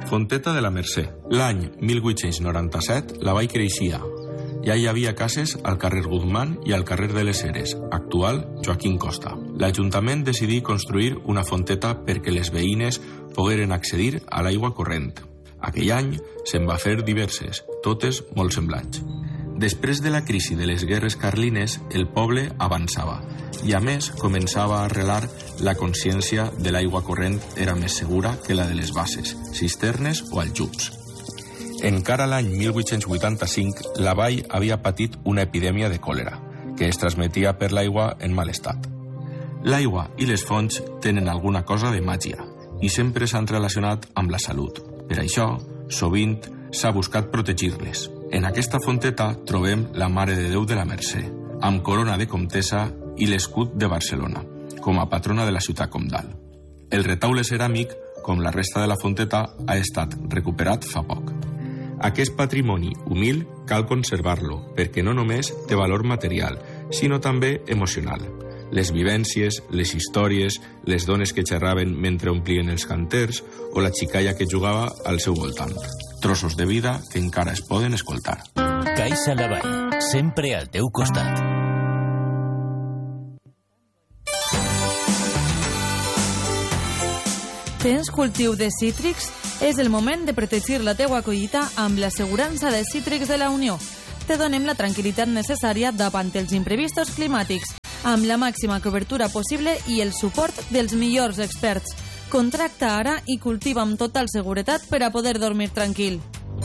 Fonteta de la Mercè. L'any 1897 la vall creixia. Ja hi havia cases al carrer Guzmán i al carrer de les Heres, actual Joaquín Costa. L'Ajuntament decidí construir una fonteta perquè les veïnes pogueren accedir a l'aigua corrent. Aquell any se'n va fer diverses, totes molt semblants. Després de la crisi de les guerres carlines, el poble avançava i, a més, començava a arrelar la consciència de l'aigua corrent era més segura que la de les basses, cisternes o aljubs. Encara l'any 1885, la vall havia patit una epidèmia de còlera, que es transmetia per l'aigua en mal estat. L'aigua i les fonts tenen alguna cosa de màgia i sempre s'han relacionat amb la salut. Per això, sovint s'ha buscat protegir-les. En aquesta fonteta trobem la Mare de Déu de la Mercè, amb corona de comtessa i l'escut de Barcelona, com a patrona de la ciutat comtal. El retaule ceràmic, com la resta de la fonteta, ha estat recuperat fa poc. Aquest patrimoni humil cal conservar-lo, perquè no només té valor material, sinó també emocional. Les vivències, les històries, les dones que xerraven mentre omplien els canters o la xicalla que jugava al seu voltant. Trossos de vida que encara es poden escoltar. Caixa Lavall, sempre al teu costat. Tens cultiu de cítrics? És el moment de protegir la teua collita amb l'assegurança de cítrics de la Unió. Te donem la tranquil·litat necessària davant els imprevistos climàtics, amb la màxima cobertura possible i el suport dels millors experts. Contracta ara i cultiva amb total seguretat per a poder dormir tranquil.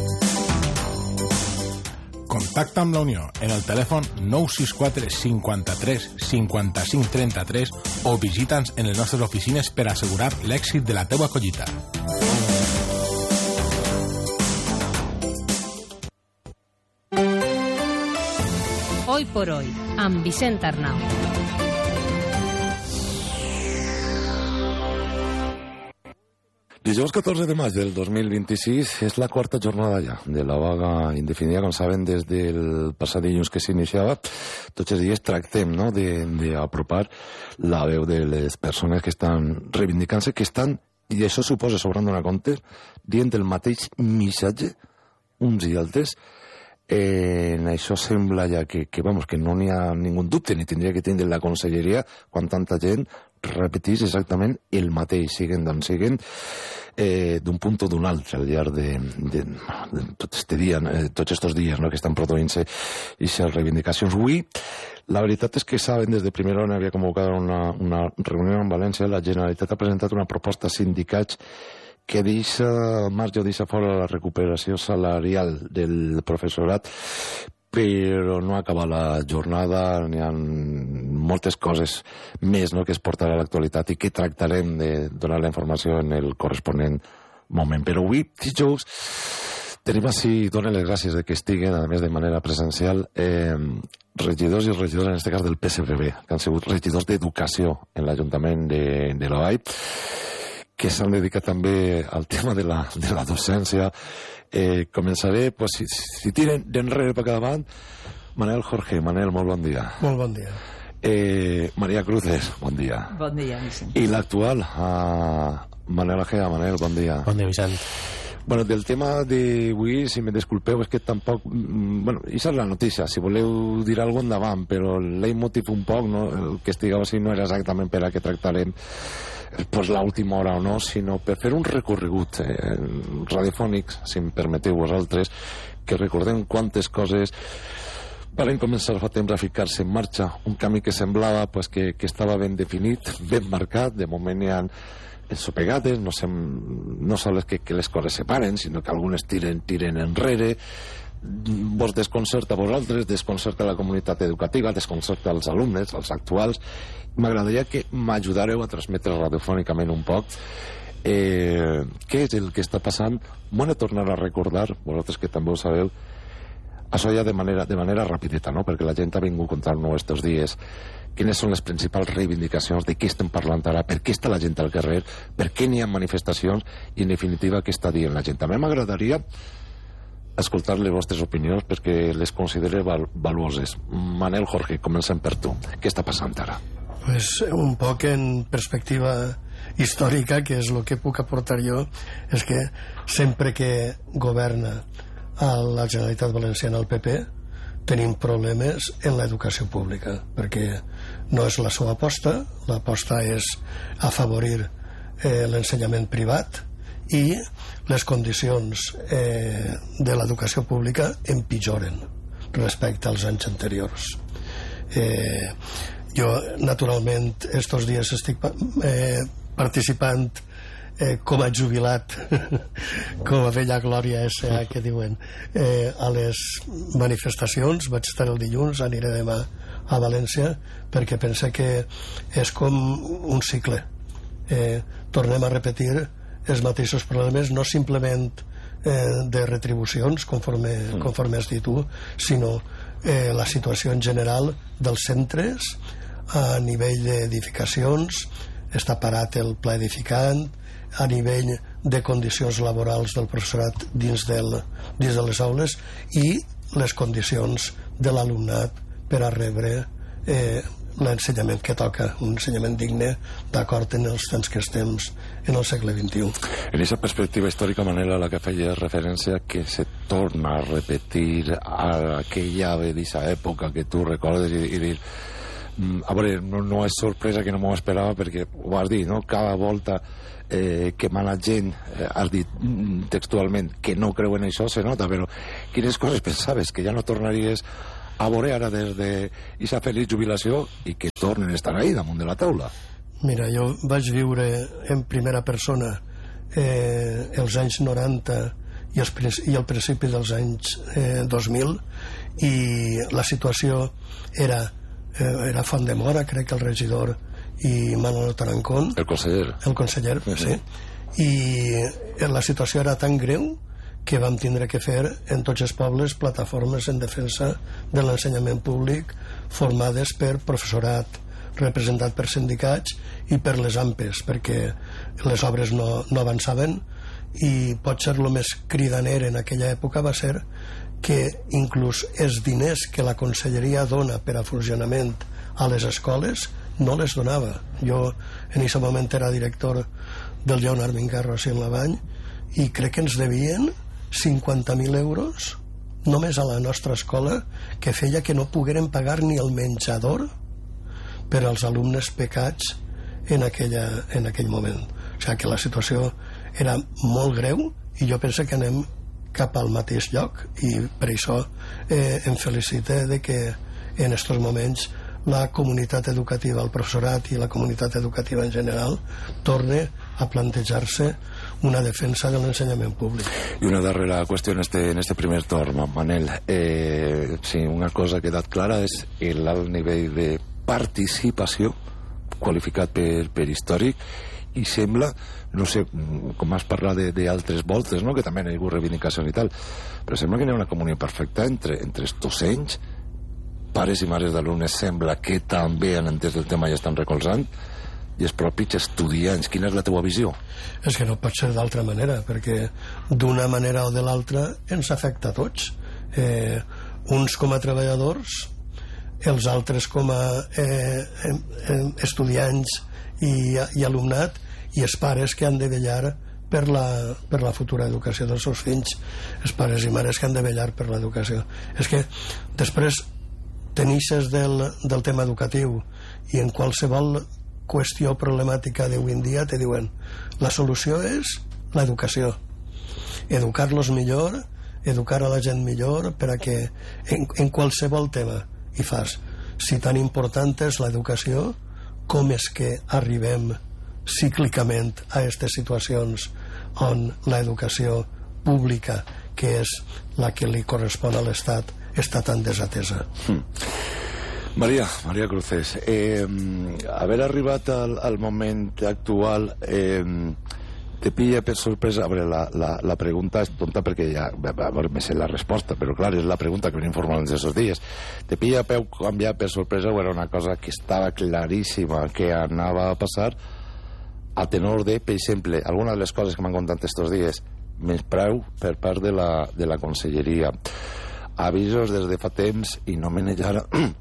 Contacta amb la Unió en el telèfon 964 53 55 33 o visita'ns en les nostres oficines per assegurar l'èxit de la teua collita. Hoy por hoy, amb Vicent Arnau. Dijous 14 de maig del 2026 és la quarta jornada ja de la vaga indefinida, com saben, des del passat dilluns que s'iniciava. Tots els dies tractem, no?, d'apropar la veu de les persones que estan reivindicant-se, que estan, i això suposa, sobrant donar compte, dient el mateix missatge uns i altres. En això sembla ja que no n'hi ha ningú dubte, ni tindria que tindre la conselleria quan tanta gent repetís exactament el mateix, siguen d'on siguen, d'un punt o d'un altre al llarg de tots estos dies, no?, que estan produint-se aquestes reivindicacions. Avui, la veritat és que saben, des de primera hora havia convocat una reunió en València, la Generalitat ha presentat una proposta a sindicats que deixa marge o deixa fora la recuperació salarial del professorat, però no acaba la jornada, n'hi ha moltes coses més, no?, que es portarà a l'actualitat i que tractarem de donar la informació en el corresponent moment. Però avui, dijous, tenim així, donen les gràcies de que estiguen, a més de manera presencial, regidors i regidores, en aquest cas del PSPB, que han sigut regidors d'educació en l'Ajuntament de la Vall, que s'han dedicat també al tema de la docència. Començaré, pues, si tiren d'enrere per cada davant, Manel Jorge. Manel, molt bon dia. Molt bon dia. Maria Cruces, bon dia. Bon dia, Vicent. I l'actual, Manel Agea. Manel, bon dia. Bon dia, Vicent. Bueno, del tema d'avui, si me disculpeu, és que tampoc... Bueno, això és la notícia, si voleu dir alguna cosa endavant, però el leitmotiv un poc, no? El que estigueu així no era exactament per a què tractarem pues l'última hora o no, sinó per fer un recorregut radiofònic, si em permeteu vosaltres, que recordem quantes coses varen començar fa temps a ficar-se en marxa, un camí que semblava pues, que estava ben definit, ben marcat. De moment hi ha ensopegades, no sols que les coses separen, sinó que algunes tiren enrere, vos desconcerta a vosaltres, desconcerta a la comunitat educativa, desconcerta als alumnes, als actuals. M'agradaria que m'ajudareu a transmetre radiofònicament un poc què és el que està passant. Bueno, tornar a recordar, vosaltres que també ho sabeu, això ja de manera rapideta, no?, perquè la gent ha vingut contant-nos estos dies quines són les principals reivindicacions, de què estem parlant ara, per què està la gent al carrer, per què n'hi ha manifestacions i, en definitiva, què està dient la gent. També m'agradaria escoltar les vostres opinions perquè les considero valuoses. Manel Jorge, comencem per tu. Què està passant ara? Pues un poc en perspectiva històrica, que és el que puc aportar jo, és que sempre que governa a la Generalitat Valenciana el PP tenim problemes en l'educació pública, perquè no és la seva aposta, l'aposta és afavorir l'ensenyament privat, i les condicions de l'educació pública empitjoren respecte als anys anteriors. Jo, naturalment, estos dies estic participant com a jubilat, com a vella glòria S.A. que diuen, a les manifestacions. Vaig estar el dilluns, aniré demà a València, perquè pense que és com un cicle. Tornem a repetir els mateixos problemes, no simplement de retribucions, conforme has dit tu, sinó la situació en general dels centres a nivell d'edificacions. Està parat el pla edificant, a nivell de condicions laborals del professorat dins de les aules, i les condicions de l'alumnat per a rebre l'ensenyament que toca, un ensenyament digne d'acord en els temps que estem en el segle XXI. En aquesta perspectiva històrica, Manel, a la que feies referència, que se torna a repetir aquella d'aquesta època que tu recordes i dir, a veure, no és sorpresa, que no m'ho esperava, perquè ho has dit, no? Cada volta que mana gent, has dit textualment que no creu en això, se nota, però quines coses pensaves? Que ja no tornaries a veure ara des d'aquesta feliç jubilació i que tornen a estar ahí damunt de la taula? Mira, jo vaig viure en primera persona els anys 90 i el principi dels anys 2000, i la situació era Font de Mora, crec que el regidor, i Manolo Tarancón, el conseller, sí. I la situació era tan greu que vam tindre que fer en tots els pobles plataformes en defensa de l'ensenyament públic, formades per professorat, representat per sindicats i per les AMPEs, perquè les obres no avançaven. I potser el més cridaner en aquella època va ser que inclús els diners que la conselleria dona per a funcionament a les escoles no les donava. Jo en aquest moment era director del Lleonard Mingarro a Lavany, i crec que ens devien 50.000 euros només a la nostra escola, que feia que no pogueren pagar ni el menjador per als alumnes becats en aquell moment. O sigui que la situació era molt greu, i jo penso que anem cap al mateix lloc, i per això em felicite de que en aquests moments la comunitat educativa, el professorat i la comunitat educativa en general torne a plantejar-se una defensa de l'ensenyament públic. I una darrera qüestió en este primer torn, Manel. Sí, una cosa que ha quedat clara és l'alt nivell de participació qualificat per històric, i sembla, no sé, com has parlat d'altres voltes, no?, que també hi ha hagut reivindicacions i tal, però sembla que hi ha una comunió perfecta entre els docents, pares i mares d'alumnes, sembla que també han entès el tema i estan recolzant, i els propis estudiants. Quina és la teva visió? És que no pot ser d'altra manera, perquè d'una manera o de l'altra ens afecta a tots. Uns com a treballadors, els altres com a estudiants i alumnat, i els pares que han de vetllar per la futura educació dels seus fills, els pares i mares que han de vetllar per l'educació. És que després tenixes del tema educatiu, i en qualsevol qüestió problemàtica d'avui en dia te diuen la solució és l'educació, educar-los millor, educar a la gent millor, per a que en qualsevol tema hi fas. Si tan important és l'educació, com és que arribem cíclicament a aquestes situacions on l'educació pública, que és la que li correspon a l'Estat, està tan desatesa? Maria Cruces, haver arribat al moment actual te pilla per sorpresa. A veure, la pregunta és tonta perquè ja me sé la resposta, però clar, és la pregunta que venim formulant aquests dies. Te pilla peu canviar per sorpresa, o era una cosa que estava claríssima que anava a passar, a tenor de, per exemple, alguna de les coses que m'han contat estos dies, més preu per part de la conselleria, avisos des de fa temps i no manejar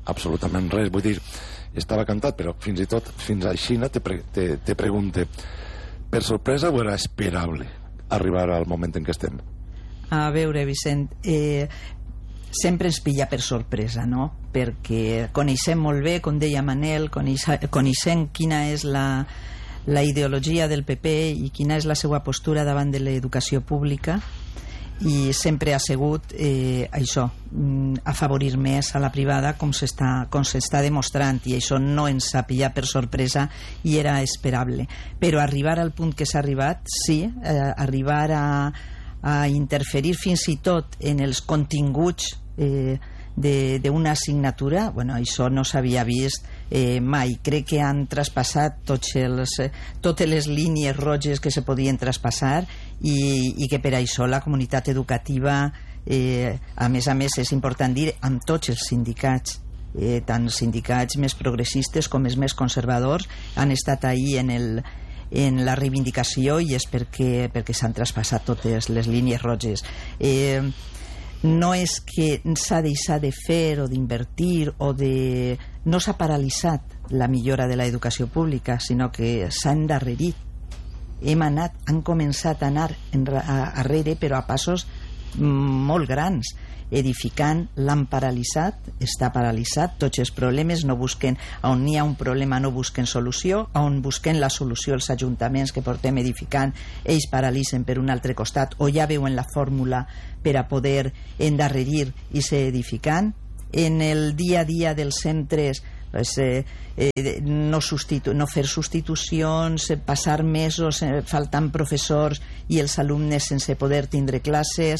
absolutament res. Vull dir, estava cantat, però fins i tot fins a Xina te pregunte per sorpresa o era esperable arribar al moment en què estem? A veure, Vicent, sempre ens pilla per sorpresa, no? Perquè coneixem molt bé, com deia Manel, coneixem quina és la ideologia del PP i quina és la seva postura davant de l'educació pública, i sempre ha sigut això, afavorir més a la privada, com s'està demostrant, i això no ens ha pillat per sorpresa i era esperable. Però arribar al punt que s'ha arribat, sí, arribar a interferir fins i tot en els continguts d'una assignatura, bueno, això no s'havia vist mai. Crec que han traspassat totes les línies roges que se podien traspassar, i que per això la comunitat educativa, a més, és important dir, amb tots els sindicats, tant sindicats més progressistes com els més conservadors, han estat ahí en la reivindicació, i és perquè s'han traspassat totes les línies roges. No és que s'ha deixat de fer o d'invertir no s'ha paralitzat la millora de l'educació pública, sinó que s'ha endarrerit. Han començat a anar arrere, però a passos molt grans. Edificant l'han paralitzat, està paralitzat, tots els problemes no busquen, on n'hi ha un problema no busquen solució, on busquen la solució els ajuntaments que portem edificant, ells paralitzen per un altre costat, o ja veuen la fórmula per a poder endarrerir i ser edificant. En el dia a dia dels centres, no fer substitucions, passar mesos faltant professors i els alumnes sense poder tindre classes,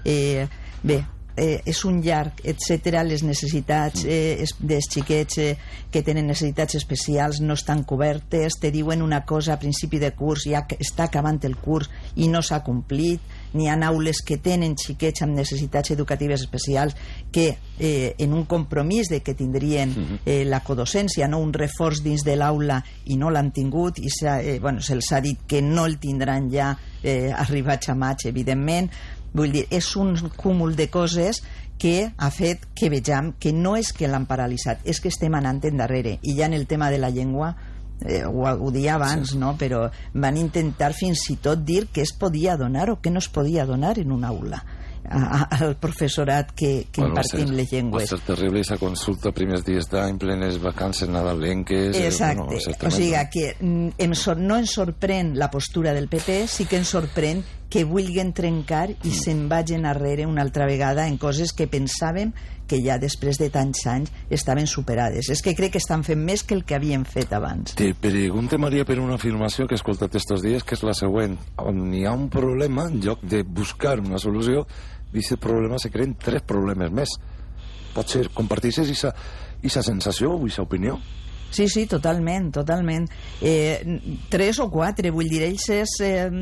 és un llarg, etc. Les necessitats dels xiquets que tenen necessitats especials no estan cobertes, te diuen una cosa a principi de curs, ja està acabant el curs i no s'ha complit. N'hi ha aules que tenen xiquets amb necessitats educatives especials que en un compromís de que tindrien la codocència, no un reforç dins de l'aula, i no l'han tingut, i se'ls ha dit que no el tindran ja arribats a maig, evidentment. Vull dir, és un cúmul de coses que ha fet que vegem que no és que l'han paralitzat, és que estem anant endarrere. I ja en el tema de la llengua, ho dia abans, no? Però van intentar fins i tot dir què es podia donar o què no es podia donar en una aula al professorat que impartim les llengües. Va ser terrible aquesta consulta primers dies d'any, plenes vacances nadalenques. Exacte, o sigui que no ens sorprèn la postura del PP, sí que ens sorprèn que vulguin trencar i se'n vagin arrere una altra vegada en coses que pensàvem que ja després de tants anys estaven superades. És que crec que estan fent més que el que havien fet abans. Te pregunte, Maria, per una afirmació que he escoltat estos dies, que és la següent: on hi ha un problema, en lloc de buscar una solució, d'aquest problema se creen 3 problemes més. Pot ser, comparteixes aquesta sensació o aquesta opinió? Sí, totalment. 3 o 4, vull dir, ells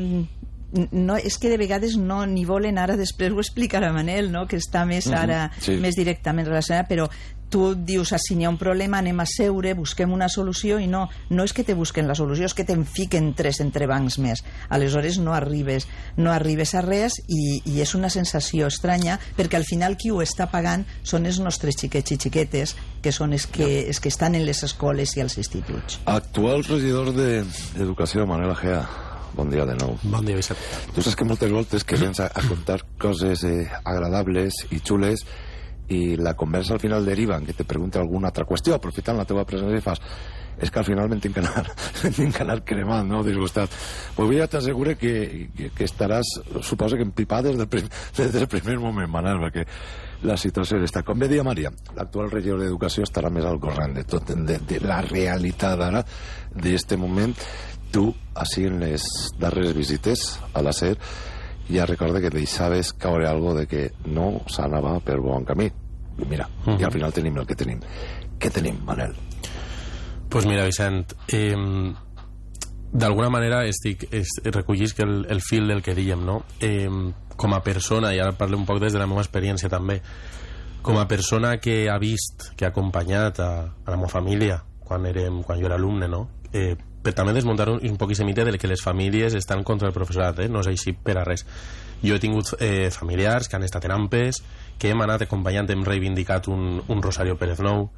no, és que de vegades no ni volen, ara després ho explicarà Manel, no? Que està més ara més directament relacionat, però tu dius, si n'hi ha un problema, anem a seure, busquem una solució, i no és que te busquen la solució, és que te'n fiquen 3 entrebancs més. Aleshores no arribes a res, i és una sensació estranya, perquè al final qui ho està pagant són els nostres xiquets i xiquetes, que són els que estan en les escoles i als instituts. Actual regidor d'Educació, Manel Agea, bon dia de nou. Bon dia, Vicent. Tu saps que moltes voltes que vens a contar coses agradables i xules, i la conversa al final deriva en que te pregunte alguna altra qüestió, aprofitant la teva presència, i fas, és que al final m'en tinc que anar cremant, no? Disgustat. Pues ja t'assegure que estaràs, suposo que empipat des del primer moment, Manel, perquè la situació està. Com bé deia Maria, l'actual regidor d'Educació estarà més al corrent de tot, de la realitat ara, d'aquest moment. Tu, així en les darreres visites a la SER, ja recorda que deixaves caure algo de que no s'anava per bon camí. I mira, i al final tenim el que tenim. Què tenim, Manel? Pues mira, Vicent, d'alguna manera recollisc el fil del que dèiem, no? Com a persona, i ara parlo un poc des de la meva experiència també, com a persona que ha vist, que ha acompanyat a la meva família quan jo era alumne, no? Per també desmuntar un poc aquest mite de que les famílies estan contra el professorat, no és així per a res. Jo he tingut familiars que han estat en AMPEs, que hem anat acompanyant, hem reivindicat un Rosario Pérez Nou,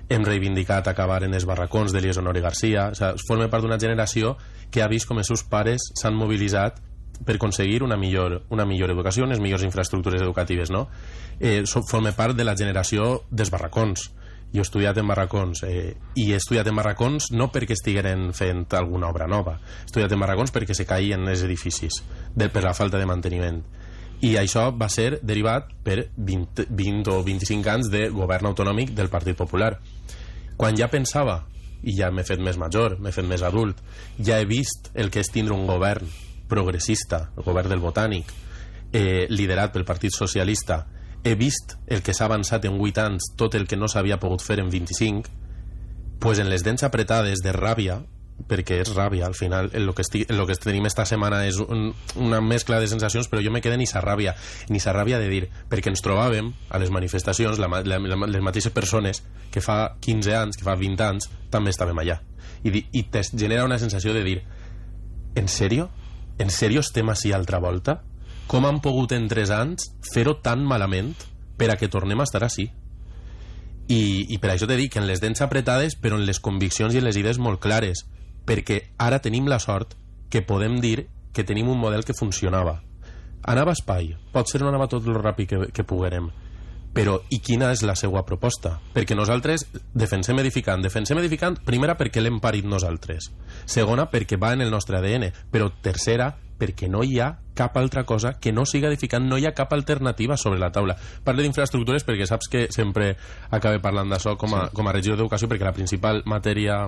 hem reivindicat acabar en els barracons de Honor i Garcia. O sigui, forma part d'una generació que ha vist com els seus pares s'han mobilitzat per aconseguir una millor educació, unes millors infraestructures educatives, no? Forma part de la generació dels barracons. Jo he estudiat en barracons i he estudiat en barracons no perquè estigueren fent alguna obra nova, he estudiat en barracons perquè se caïen els edificis per la falta de manteniment, i això va ser derivat per 20 o 25 anys de govern autonòmic del Partit Popular. Quan ja pensava, i ja m'he fet més major, m'he fet més adult, ja he vist el que és tindre un govern progressista, el govern del Botànic, liderat pel Partit Socialista. He vist el que s'ha avançat en 8 anys, tot el que no s'havia pogut fer en 25, pues en les dents apretades de ràbia, perquè és ràbia al final, el que tenim esta setmana és una mescla de sensacions, però jo me quedé en esa ràbia de dir, perquè ens trobàvem a les manifestacions les mateixes persones que fa 15 anys, que fa 20 anys també estàvem allà, i te genera una sensació de dir, en sèrio estem així altra volta? Com han pogut en 3 anys fer-ho tan malament per a que tornem a estar així? I per això t'he dit que en les dents apretades, però en les conviccions i en les idees molt clares, perquè ara tenim la sort que podem dir que tenim un model que funcionava. Anava a espai, pot ser no anava tot el ràpid que poguérem, però i quina és la seva proposta? Perquè nosaltres defensem edificant, primera perquè l'hem parit nosaltres, segona perquè va en el nostre ADN, però tercera perquè no hi ha cap altra cosa que no siga edificant, no hi ha cap alternativa sobre la taula. Parlo d'infraestructures perquè saps que sempre acabe parlant d'això com a regidor d'educació, perquè la principal matèria